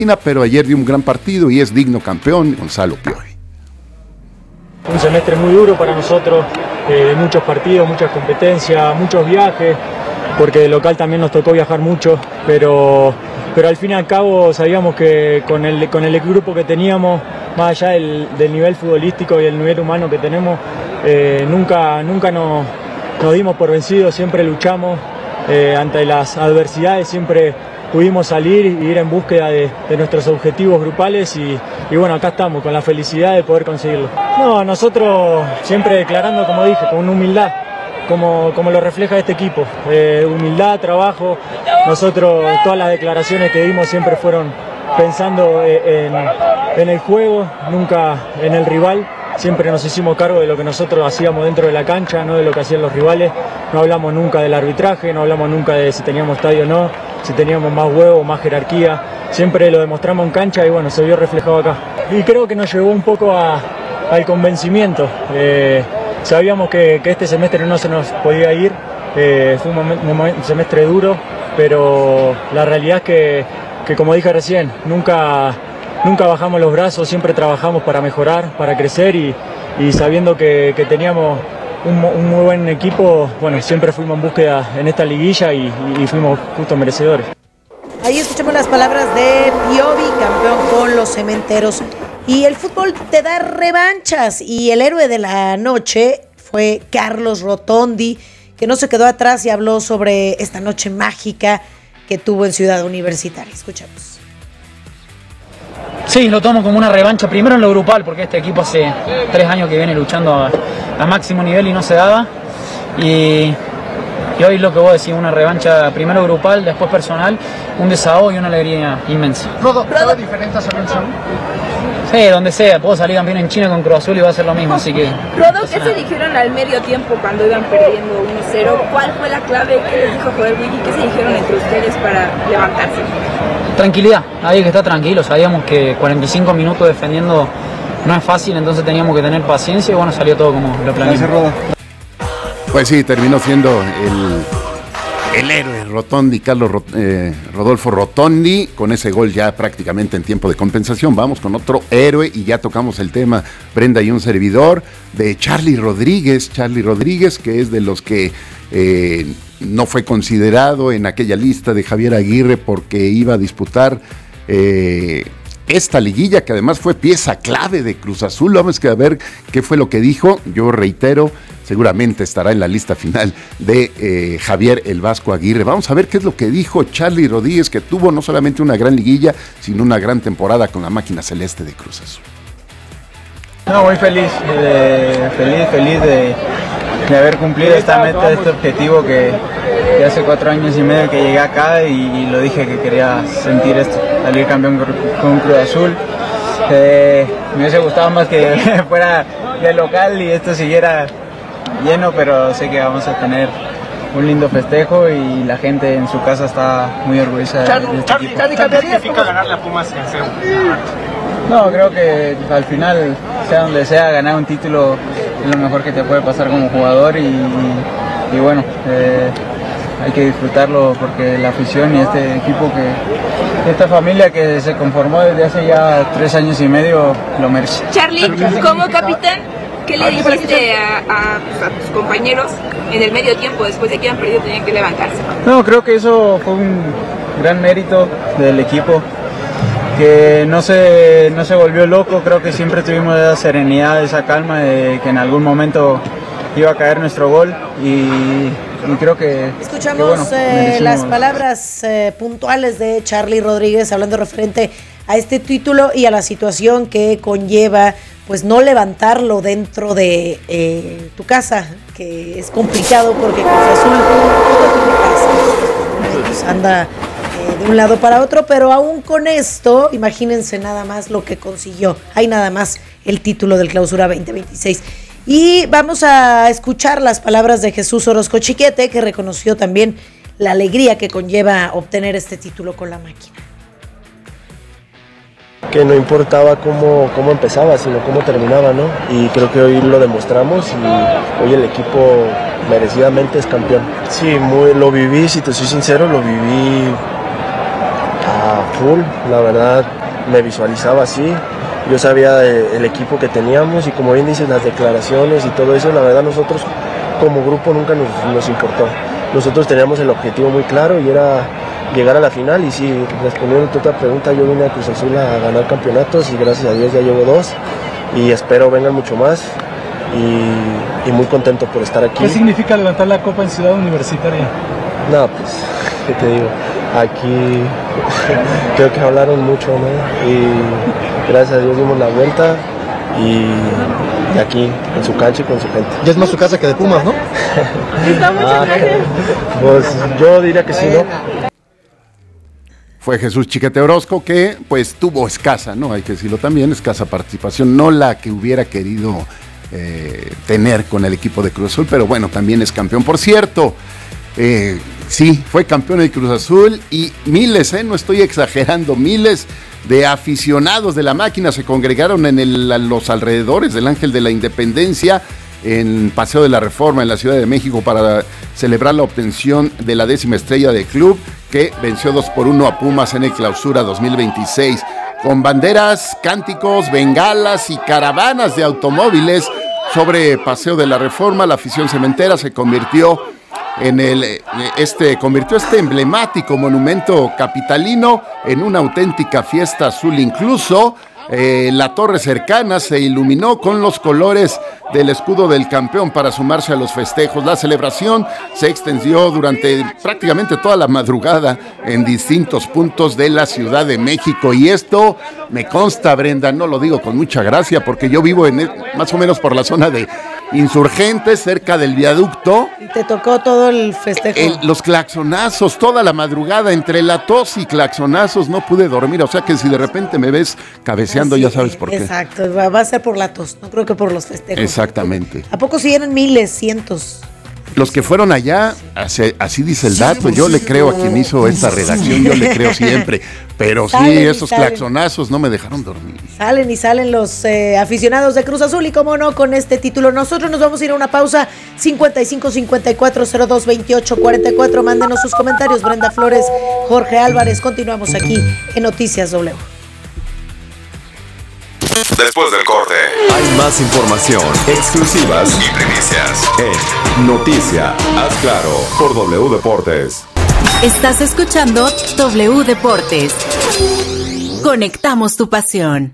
Pero ayer dio un gran partido y es digno campeón Gonzalo Piovi. Un semestre muy duro para nosotros, muchos partidos, muchas competencias, muchos viajes, porque de local también nos tocó viajar mucho, pero al fin y al cabo sabíamos que con el grupo que teníamos, más allá del nivel futbolístico y el nivel humano que tenemos, nunca nos dimos por vencidos, siempre luchamos ante las adversidades, siempre pudimos salir y ir en búsqueda de nuestros objetivos grupales y bueno, acá estamos con la felicidad de poder conseguirlo. No, nosotros siempre declarando, como dije, con humildad, como lo refleja este equipo, humildad, trabajo. Nosotros todas las declaraciones que dimos siempre fueron pensando en el juego, nunca en el rival. Siempre nos hicimos cargo de lo que nosotros hacíamos dentro de la cancha, no de lo que hacían los rivales. No hablamos nunca del arbitraje, no hablamos nunca de si teníamos estadio o no, si teníamos más huevo, más jerarquía. Siempre lo demostramos en cancha y bueno, se vio reflejado acá. Y creo que nos llevó un poco al convencimiento. Sabíamos que este semestre no se nos podía ir, fue un semestre duro, pero la realidad es que como dije recién, nunca bajamos los brazos, siempre trabajamos para mejorar, para crecer y sabiendo que teníamos un muy buen equipo, bueno, siempre fuimos en búsqueda en esta liguilla y fuimos justo merecedores. Ahí escuchamos las palabras de Piovi, campeón con los Cementeros. Y el fútbol te da revanchas y el héroe de la noche fue Carlos Rotondi, que no se quedó atrás y habló sobre esta noche mágica que tuvo en Ciudad Universitaria. Escuchamos. Sí, lo tomo como una revancha, primero en lo grupal, porque este equipo hace 3 años que viene luchando a máximo nivel y no se daba. Y hoy lo que vos decís, una revancha primero grupal, después personal, un desahogo y una alegría inmensa. ¿Rodo diferente a Samuel? Sí, donde sea, puedo salir campeón en China con Cruz Azul y va a ser lo mismo, así que... Rodo, ¿qué se dijeron al medio tiempo cuando iban perdiendo 1-0? ¿Cuál fue la clave que les dijo Joel Wiki? ¿Qué se dijeron entre ustedes para levantarse? Tranquilidad, había que estar tranquilo, sabíamos que 45 minutos defendiendo no es fácil, entonces teníamos que tener paciencia y bueno, salió todo como lo planeamos. Pues sí, terminó siendo el héroe Rotondi, Rodolfo Rotondi, con ese gol ya prácticamente en tiempo de compensación. Vamos con otro héroe y ya tocamos el tema, Brenda y un servidor, de Charly Rodríguez, que es de los que no fue considerado en aquella lista de Javier Aguirre porque iba a disputar esta liguilla, que además fue pieza clave de Cruz Azul. Vamos a ver qué fue lo que dijo. Yo reitero, seguramente estará en la lista final de Javier el Vasco Aguirre. Vamos a ver qué es lo que dijo Charly Rodríguez, que tuvo no solamente una gran liguilla, sino una gran temporada con la máquina celeste de Cruz Azul. No, muy feliz de haber cumplido esta meta, este objetivo que hace 4 años y medio que llegué acá y lo dije que quería sentir esto, salir campeón con Cruz Azul. Me hubiese gustado más que fuera de local y esto siguiera lleno, pero sé que vamos a tener un lindo festejo y la gente en su casa está muy orgullosa de este equipo. ¿Qué significa ganarle a Pumas en CEU? No, creo que al final, sea donde sea, ganar un título es lo mejor que te puede pasar como jugador y bueno, hay que disfrutarlo porque la afición y este equipo, esta familia que se conformó desde hace ya 3 años y medio, lo merece. Charly, como capitán, ¿qué le dijiste a tus compañeros en el medio tiempo después de que han perdido, tenían que levantarse? No, creo que eso fue un gran mérito del equipo, que no se volvió loco. Creo que siempre tuvimos esa serenidad, esa calma de que en algún momento iba a caer nuestro gol y creo que... Escuchamos las palabras puntuales de Charly Rodríguez hablando referente a este título y a la situación que conlleva pues no levantarlo dentro de tu casa, que es complicado porque Cruz Azul anda de un lado para otro, pero aún con esto, imagínense nada más lo que consiguió. Hay nada más el título del Clausura 2026. Y vamos a escuchar las palabras de Jesús Orozco Chiquete, que reconoció también la alegría que conlleva obtener este título con la máquina. Que no importaba cómo empezaba, sino cómo terminaba, ¿no? Y creo que hoy lo demostramos y hoy el equipo merecidamente es campeón. Sí, lo viví, si te soy sincero, lo viví a Azul, la verdad me visualizaba así. Yo sabía el equipo que teníamos y como bien dices, las declaraciones y todo eso, la verdad nosotros como grupo nunca nos importó. Nosotros teníamos el objetivo muy claro y era llegar a la final. Y sí, respondiendo a tu otra pregunta, yo vine a Cruz Azul a ganar campeonatos y gracias a Dios ya llevo 2 y espero vengan mucho más y muy contento por estar aquí. ¿Qué significa levantar la copa en Ciudad Universitaria? No, pues, ¿qué te digo? Aquí creo que hablaron mucho, ¿no? Y gracias a Dios dimos la vuelta y aquí, en su cancha y con su gente. Ya es más su casa que de Pumas, ¿no? Pues yo diría que sí, ¿no? Fue Jesús Chiquete Orozco que pues tuvo escasa, ¿no? Hay que decirlo también, escasa participación, no la que hubiera querido tener con el equipo de Cruz Azul, pero bueno, también es campeón. Por cierto, sí, fue campeón de Cruz Azul y miles, no estoy exagerando, miles de aficionados de la máquina se congregaron en los alrededores del Ángel de la Independencia en Paseo de la Reforma en la Ciudad de México para celebrar la obtención de la 10ª estrella del club que venció 2-1 a Pumas en el Clausura 2026 con banderas, cánticos, bengalas y caravanas de automóviles sobre Paseo de la Reforma. La afición cementera se convirtió en este emblemático monumento capitalino en una auténtica fiesta azul. Incluso la torre cercana se iluminó con los colores del escudo del campeón para sumarse a los festejos. La celebración se extendió durante prácticamente toda la madrugada en distintos puntos de la Ciudad de México. Y esto me consta, Brenda, no lo digo con mucha gracia porque yo vivo más o menos por la zona de Insurgentes, cerca del viaducto. Y te tocó todo el festejo. Los claxonazos, toda la madrugada, entre la tos y claxonazos, no pude dormir. O sea que si de repente me ves cabeceando, ya sabes por qué. Exacto, va a ser por la tos, no creo que por los festejos. Exactamente. ¿A poco si eran miles, cientos? Los que fueron allá, así dice el dato, yo le creo a quien hizo esta redacción, yo le creo siempre, pero sí, esos claxonazos no me dejaron dormir. Salen y salen los aficionados de Cruz Azul y cómo no con este título. Nosotros nos vamos a ir a una pausa. 55-54-02-28-44, mándenos sus comentarios. Brenda Flores, Jorge Álvarez, continuamos aquí en Noticias W. Después del corte, hay más información, exclusivas y primicias en Noticia, haz claro, por W Deportes. Estás escuchando W Deportes. Conectamos tu pasión.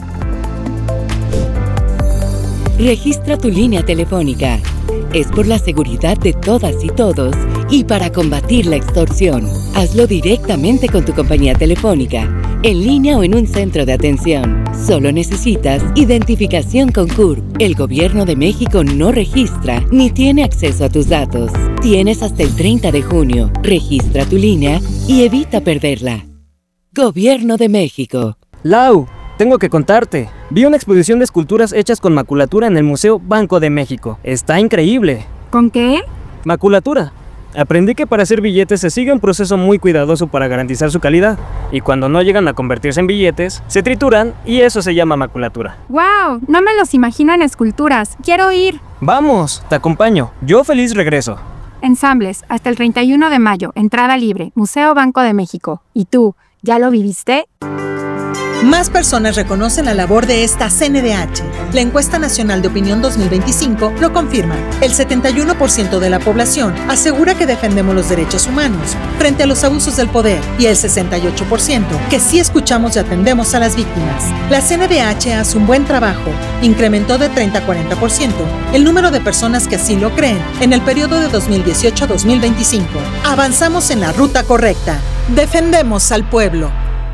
Registra tu línea telefónica. Es por la seguridad de todas y todos y para combatir la extorsión. Hazlo directamente con tu compañía telefónica, en línea o en un centro de atención. Solo necesitas identificación con CURP. El Gobierno de México no registra ni tiene acceso a tus datos. Tienes hasta el 30 de junio. Registra tu línea y evita perderla. Gobierno de México. Lau, tengo que contarte. Vi una exposición de esculturas hechas con maculatura en el Museo Banco de México. Está increíble. ¿Con qué? Maculatura. Aprendí que para hacer billetes se sigue un proceso muy cuidadoso para garantizar su calidad. Y cuando no llegan a convertirse en billetes, se trituran y eso se llama maculatura. ¡Wow! No me los imagino en esculturas. ¡Quiero ir! Vamos, te acompaño. Yo feliz regreso. Ensambles, hasta el 31 de mayo. Entrada libre. Museo Banco de México. ¿Y tú, ya lo viviste? Más personas reconocen la labor de esta CNDH. La Encuesta Nacional de Opinión 2025 lo confirma. El 71% de la población asegura que defendemos los derechos humanos frente a los abusos del poder y el 68% que sí escuchamos y atendemos a las víctimas. La CNDH hace un buen trabajo. Incrementó de 30 a 40% el número de personas que así lo creen en el periodo de 2018 a 2025. Avanzamos en la ruta correcta. Defendemos al pueblo.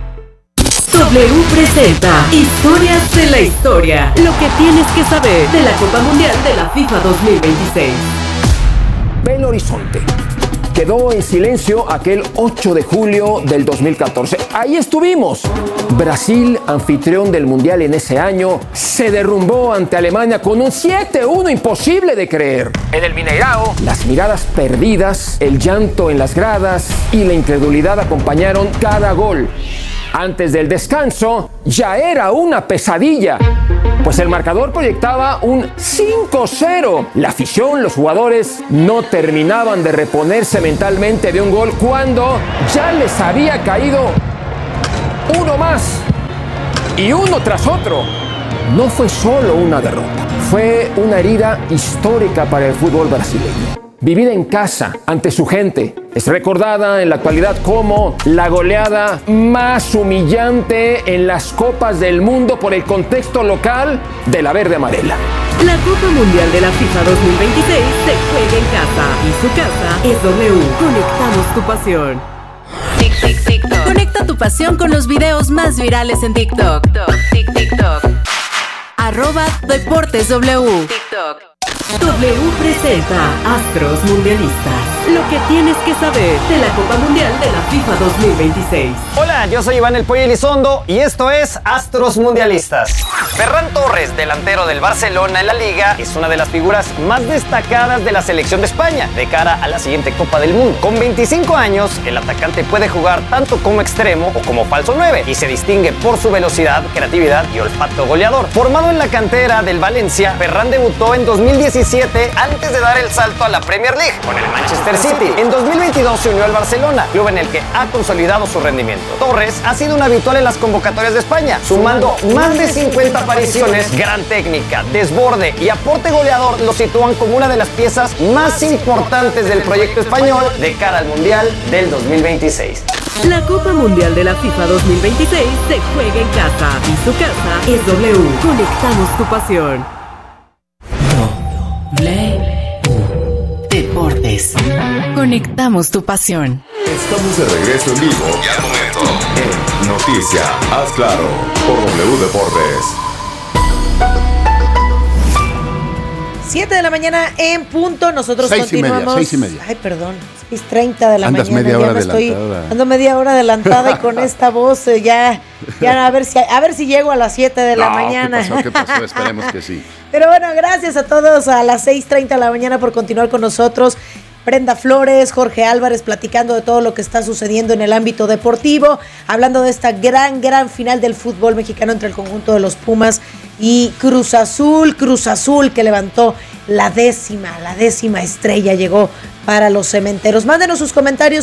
W presenta Historias de la Historia. Lo que tienes que saber de la Copa Mundial de la FIFA 2026. Belo Horizonte. Quedó en silencio aquel 8 de julio del 2014. Ahí estuvimos. Brasil, anfitrión del Mundial en ese año, se derrumbó ante Alemania con un 7-1 imposible de creer. En el Mineirao, las miradas perdidas, el llanto en las gradas y la incredulidad acompañaron cada gol. Antes del descanso, ya era una pesadilla, pues el marcador proyectaba un 5-0. La afición, los jugadores, no terminaban de reponerse mentalmente de un gol cuando ya les había caído uno más y uno tras otro. No fue solo una derrota, fue una herida histórica para el fútbol brasileño. Vivida en casa, ante su gente, es recordada en la actualidad como la goleada más humillante en las Copas del Mundo por el contexto local de la verde amarela. La Copa Mundial de la FIFA 2026 se juega en casa y su casa es W. Conectamos tu pasión. TikTok. Conecta tu pasión con los videos más virales en TikTok. TikTok. @DeportesW. TikTok. W presenta Astros Mundialistas. Lo que tienes que saber de la Copa Mundial de la FIFA 2026. Hola, yo soy Iván El Pollo Elizondo y esto es Astros Mundialistas. Ferran Torres, delantero del Barcelona en la Liga, es una de las figuras más destacadas de la selección de España de cara a la siguiente Copa del Mundo. Con 25 años, el atacante puede jugar tanto como extremo o como falso 9 y se distingue por su velocidad, creatividad y olfato goleador. Formado en la cantera del Valencia, Ferran debutó en 2017 antes de dar el salto a la Premier League con el Manchester City. En 2022 se unió al Barcelona, club en el que ha consolidado su rendimiento. Torres ha sido un habitual en las convocatorias de España, sumando más de 50 apariciones. Gran técnica, desborde y aporte goleador lo sitúan como una de las piezas más importantes del proyecto español de cara al Mundial del 2026. La Copa Mundial de la FIFA 2026 se juega en casa y su casa es W. Conectamos tu pasión. Deportes. Conectamos tu pasión. Estamos de regreso en vivo y al momento en Noticia, haz claro, por W Deportes. 7 de la mañana en punto. Nosotros 6:30, 6:30. Ay, perdón. 6:30 de la Andas mañana. media hora Ando media hora adelantada y con esta voz ya a ver si llego a las 7 de la mañana. ¿Qué pasó? Esperemos que sí. Pero bueno, gracias a todos a las 6:30 de la mañana por continuar con nosotros. Brenda Flores, Jorge Álvarez platicando de todo lo que está sucediendo en el ámbito deportivo, hablando de esta gran final del fútbol mexicano entre el conjunto de los Pumas y Cruz Azul que levantó la décima estrella, llegó para los cementeros. Mándenos sus comentarios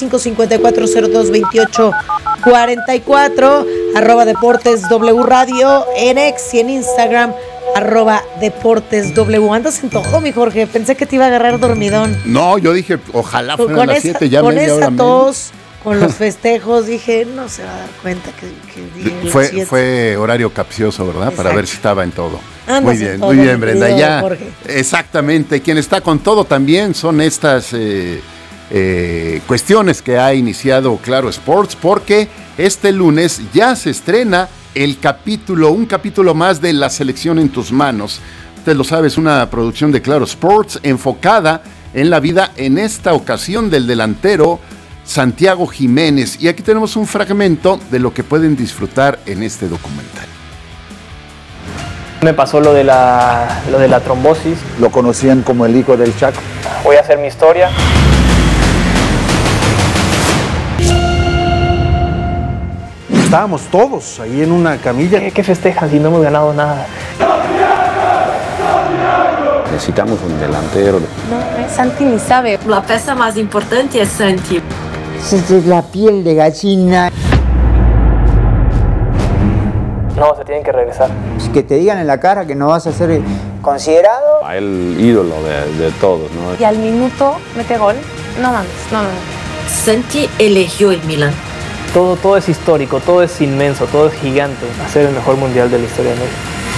5554022844, @DeportesW Radio en X y en Instagram @DeportesW. Andas en todo, mi Jorge. Pensé que te iba a agarrar dormidón. No, yo dije, ojalá fueran las 7, ya con media esa hora tos, con los festejos, dije, no se va a dar cuenta que fue horario capcioso, ¿verdad? Exacto. Para ver si estaba en todo. Andas muy bien, Brenda. Ya, Jorge. Exactamente. Quien está con todo también son estas cuestiones que ha iniciado Claro Sports, porque este lunes ya se estrena un capítulo más de La Selección en tus manos. Usted lo sabe, es una producción de Claro Sports enfocada en la vida, en esta ocasión, del delantero Santiago Jiménez. Y aquí tenemos un fragmento de lo que pueden disfrutar en este documental. Me pasó lo de la trombosis. Lo conocían como el hijo del Chaco. Voy a hacer mi historia. Estábamos todos ahí en una camilla. ¿Qué festejan si no hemos ganado nada? Necesitamos un delantero. No, Santi ni sabe. La pieza más importante es Santi. Es la piel de gallina. No, se tienen que regresar. Que te digan en la cara que no vas a ser considerado. El ídolo de todos, ¿no? Y al minuto mete gol. No mames, no. Santi eligió el Milan. Todo es histórico, todo es inmenso, todo es gigante. Hacer el mejor mundial de la historia de México.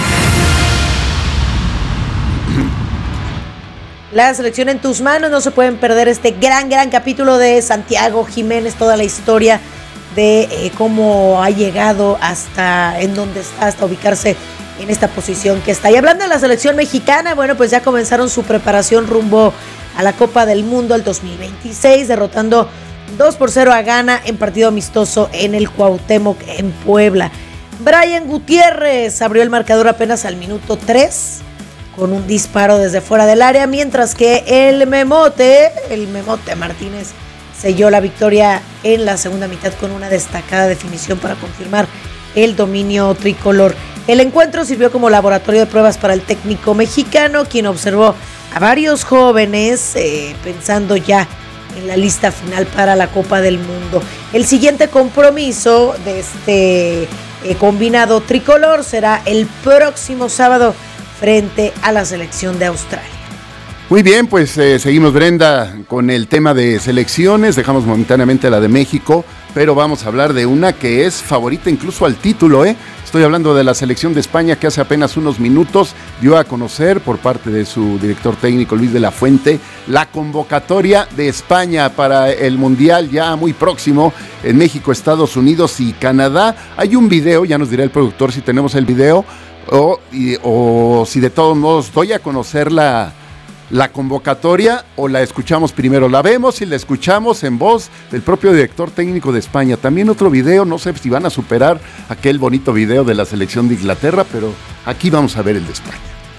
La selección en tus manos, no se pueden perder este gran capítulo de Santiago Jiménez, toda la historia de cómo ha llegado hasta en donde está, hasta ubicarse en esta posición que está. Y hablando de la selección mexicana, bueno, pues ya comenzaron su preparación rumbo a la Copa del Mundo el 2026, derrotando 2-0 a Ghana en partido amistoso en el Cuauhtémoc en Puebla. Brian Gutiérrez abrió el marcador apenas al minuto 3 con un disparo desde fuera del área, mientras que el Memote Martínez selló la victoria en la segunda mitad con una destacada definición para confirmar el dominio tricolor. El encuentro sirvió como laboratorio de pruebas para el técnico mexicano, quien observó a varios jóvenes pensando ya en la lista final para la Copa del Mundo. El siguiente compromiso de este combinado tricolor será el próximo sábado frente a la selección de Australia. Muy bien, pues seguimos, Brenda, con el tema de selecciones. Dejamos momentáneamente la de México, pero vamos a hablar de una que es favorita incluso al título, ¿eh? Estoy hablando de la selección de España, que hace apenas unos minutos dio a conocer por parte de su director técnico Luis de la Fuente la convocatoria de España para el Mundial ya muy próximo en México, Estados Unidos y Canadá. Hay un video, ya nos dirá el productor si tenemos el video o si de todos modos doy a conocer la convocatoria o la escuchamos primero. La vemos y la escuchamos en voz del propio director técnico de España. También otro video, no sé si van a superar aquel bonito video de la selección de Inglaterra, pero aquí vamos a ver el de España.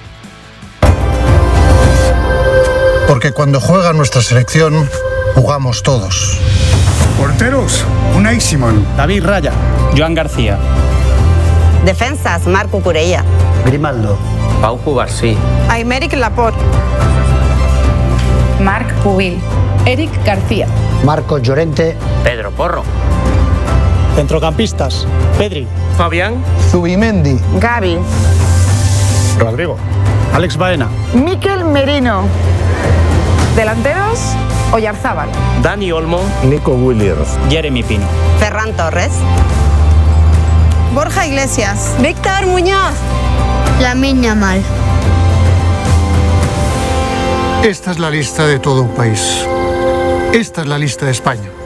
Porque cuando juega nuestra selección, jugamos todos. Porteros, Unai Simón, David Raya, Joan García. Defensas, Marco Curella. Grimaldo. Pau Cubarsí. Aymeric Laporte. Marc Pubil. Eric García. Marcos Llorente. Pedro Porro. Centrocampistas. Pedri. Fabián. Zubimendi. Gavi. Rodrigo. Alex Baena. Mikel Merino. Delanteros, Oyarzábal. Dani Olmo. Nico Williams. Jeremy Pino. Ferran Torres. Borja Iglesias. Víctor Muñoz. Lamine Yamal. Esta es la lista de todo un país. Esta es la lista de España.